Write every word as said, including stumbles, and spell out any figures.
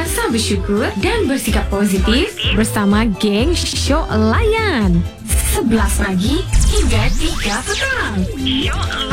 Senantiasa bersyukur dan bersikap positif bersama geng Syok Layan. sebelas pagi hingga tiga petang. Syok